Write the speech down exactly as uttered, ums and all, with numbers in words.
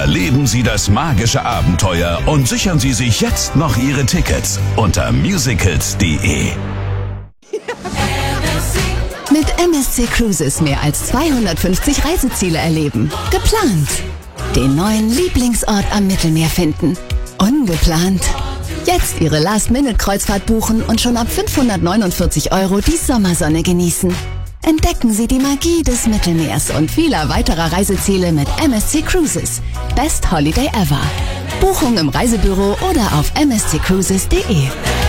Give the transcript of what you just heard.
Erleben Sie das magische Abenteuer und sichern Sie sich jetzt noch Ihre Tickets unter musicals punkt de. Mit M S C Cruises mehr als zweihundertfünfzig Reiseziele erleben. Geplant. Den neuen Lieblingsort am Mittelmeer finden. Ungeplant. Jetzt Ihre Last-Minute-Kreuzfahrt buchen und schon ab fünfhundertneunundvierzig Euro die Sommersonne genießen. Entdecken Sie die Magie des Mittelmeers und vieler weiterer Reiseziele mit M S C Cruises. Best Holiday ever. Buchung im Reisebüro oder auf m s c cruises punkt de.